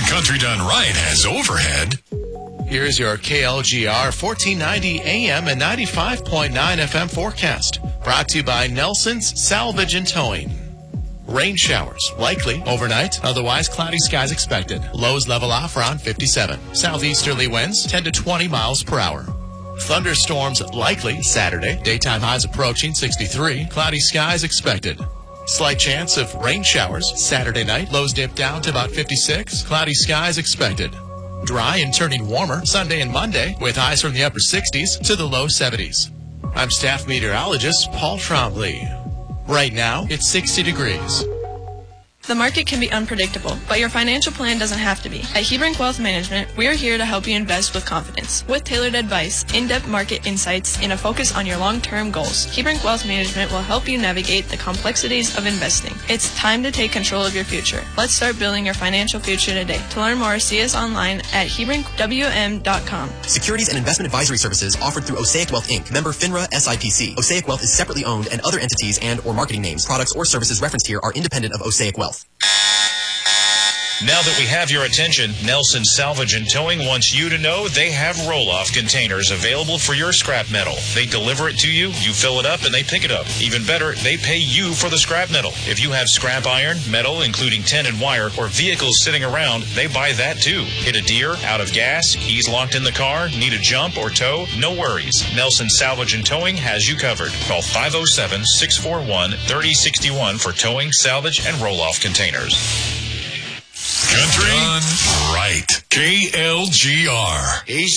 Country Done Right has overhead. Here's your KLGR 1490 AM and 95.9 FM forecast. Brought to you by Nelson's Salvage and Towing. Rain showers likely overnight, otherwise cloudy skies expected. Lows level off around 57. Southeasterly winds 10 to 20 miles per hour. Thunderstorms likely Saturday. Daytime highs approaching 63. Cloudy skies expected. Slight chance of rain showers Saturday night. Lows dip down to about 56. Cloudy skies expected. Dry and turning warmer Sunday and Monday with highs from the upper 60s to the low 70s. I'm staff meteorologist Paul Trombley. Right now, it's 60 degrees. The market can be unpredictable, but your financial plan doesn't have to be. At Hebrink Wealth Management, we are here to help you invest with confidence. With tailored advice, in-depth market insights, and a focus on your long-term goals, Hebrink Wealth Management will help you navigate the complexities of investing. It's time to take control of your future. Let's start building your financial future today. To learn more, see us online at HebrinkwM.com. Securities and investment advisory services offered through Osaic Wealth Inc., member FINRA SIPC. Osaic Wealth is separately owned, and other entities and or marketing names, products, or services referenced here are independent of Osaic Wealth. Now that we have your attention, Nelson Salvage and Towing wants you to know they have roll-off containers available for your scrap metal. They deliver it to you, you fill it up, and they pick it up. Even better, they pay you for the scrap metal. If you have scrap iron, metal, including tin and wire, or vehicles sitting around, they buy that too. Hit a deer, out of gas, keys locked in the car, need a jump or tow? No worries. Nelson Salvage and Towing has you covered. Call 507-641-3061 for towing, salvage, and roll-off containers. Country Done Right. KLGR.